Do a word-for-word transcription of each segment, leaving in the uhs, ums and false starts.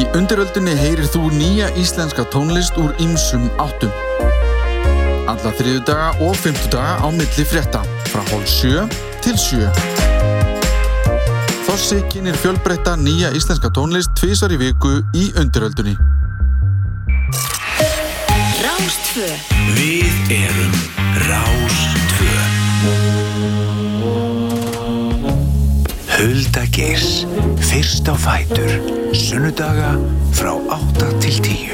undiröldunni heyrir þú nýja íslenska tónlist úr ýmsum áttum. Alla þriðjudaga og fimmtudaga á milli frétta, frá hálf sjö til sjö. Þossi kynnir fjölbreytta nýja íslenska tónlist tvisvar í viku í undiröldunni. Rás tvö. Við erum Rás tvö. Hulda Geirs, fyrst á fætur, sunnudaga frá átta til tíu.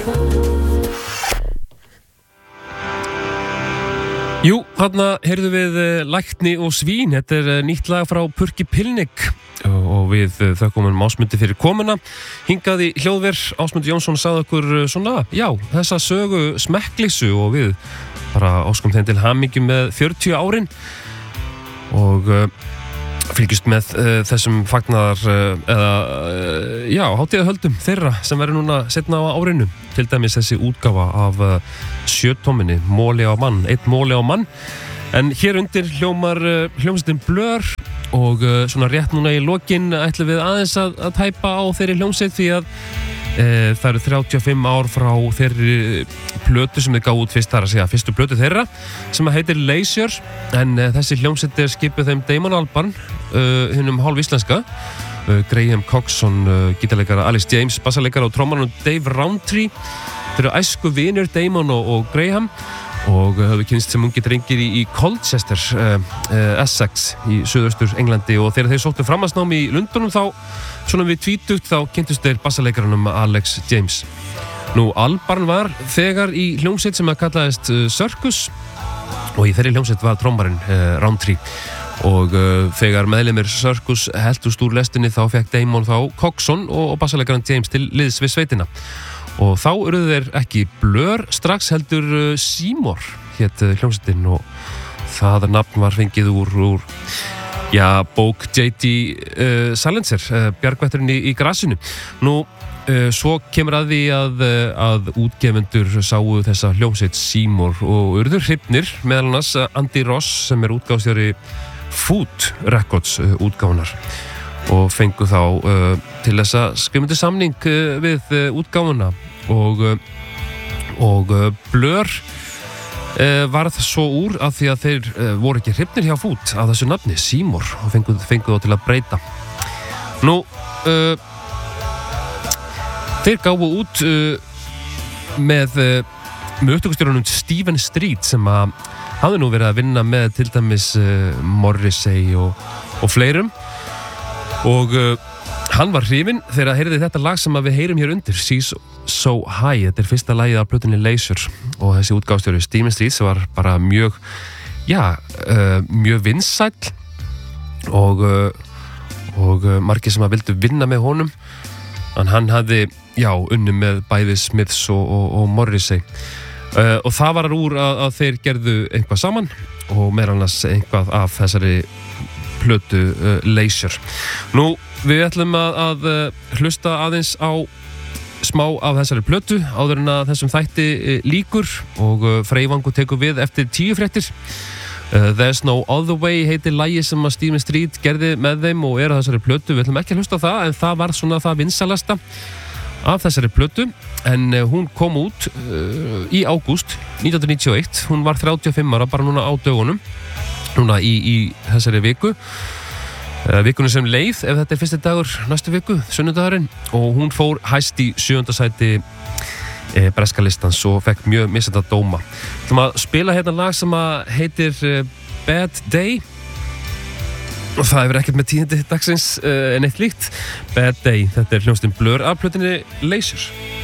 Jú, þarna heyrðu við Lækni og svín. Þetta er nýtt lag frá Purki Pilnik og við þökkum um Ásmundi fyrir komuna. Hingað í hljóðver, Ásmundur Jónsson sagði okkur svona, já, þessa sögu smekkleysu og við bara óskum þeim til hamingju með fjörutíu árin og uh, fylgjast með uh, þessum fagnaðar uh, eða, uh, já, hátíðahöldum þeirra sem verður núna seinna á árinu. Til dæmis þessi útgáfa af uh, sjötóminni, Móli á mann, einn Móli á mann. En hér undir hljómar uh, hljómsveitin Blur og uh, svona rétt núna í lokin ætlum við aðeins að, að tæpa á þeirri hljómsveit því að uh, það eru þrjátíu og fimm ár frá þeirri plötu sem þið gáðu út fyrst, þar að segja fyrstu plötu þeirra sem heitir Leisure, en uh, þessi hljómsveit er skipuð þeim Damon Albarn, uh, hinnum hálf íslenska, uh, Graham Coxon, uh, gítarleikara, Alice James, bassaleikara og trommarann Dave Rowntree. Þeir eru æsku vinir Damon og, og Graham og höfðu kynst sem ungi drengir í, í Colchester, uh, uh, Essex í suðaustur Englandi, og þegar þeir sóttu framhaldsnám í Lundunum þá, svona við tvítugt, þá kynntust þeir bassaleikaranum Alex James. Nú, Albarn var þegar í hljómsveit sem að kallaðist uh, Circus og í þeirri hljómsveit var trommarinn uh, Rowntree og uh, þegar meðlimir Circus heltust úr lestinni þá fekk Damon þá Coxon og, og bassaleikaran James til liðs við sveitina. Og þá eruðu þeir ekki Blur strax heldur uh, Seymour hét uh, hljómsveitin og það nafn var fengið úr, úr já, bók J D Uh, Salinger, uh, Bjargvætturinn í, í grasinu. Nú, uh, svo kemur að því að, uh, að útgefendur sáu þessa hljómsveit Seymour og urðu hrifnir, meðal annars Andy Ross sem er útgáfstjóri Food Records uh, útgáfunar og fengu þá uh, til þess að skrifa undir samning uh, við uh, útgáfuna og, uh, og uh, Blur uh, varð svo úr af því að þeir uh, voru ekki hrifnir hjá Food af þessu nafni, Seymour, og fengu, fengu þá til að breyta. Nú, uh, þeir gáfu út uh, með, uh, með upptökustjórunum Stephen Street sem að hafði nú verið að vinna með til dæmis uh, Morrissey og, og fleirum. Og uh, hann var hrifinn þegar að heyrði þetta lag sem að við heyrum hér undir, Seas So High. Þetta er fyrsta lagið af plötunni Leisure og þessi útgáfstjóri Stephen Street sem var bara mjög, já, uh, mjög vinsæll og, uh, og uh, margir sem að vildu vinna með honum. En hann hafði, já, unni með bæði Smiths og, og, og Morrissey. Uh, og það var úr að, að þeir gerðu eitthvað saman og meðal annars eitthvað af þessari plötu uh, Leisure. Nú, við ætlum að, að uh, hlusta aðeins á smá af þessari plötu áður en að þessum þætti uh, líkur og uh, Freyvangur tekur við eftir tíu fréttir. Uh, There's No Other Way heitir lagi sem að Stephen Street gerði með þeim og er að þessari plötu. Við ætlum ekki að hlusta á það, en það var svona það vinsalasta af þessari plötu, en uh, hún kom út uh, í ágúst nítján hundruð níutíu og eitt. Hún var þrjátíu og fimm ára bara núna á dögunum. Núna í, í þessari viku uh, vikunni sem leið, ef þetta er fyrsti dagur næstu viku, sunnudagurinn, og hún fór hæst í sjöunda sæti uh, breska listans og fekk mjög misjafna dóma. Við ætlum að spila hérna lag sem að heitir uh, Bad Day og það hefur ekkert með tíðindi dagsins uh, en eitt líkt. Bad Day, þetta er hljómsveitin Blur af plötunni Leisure.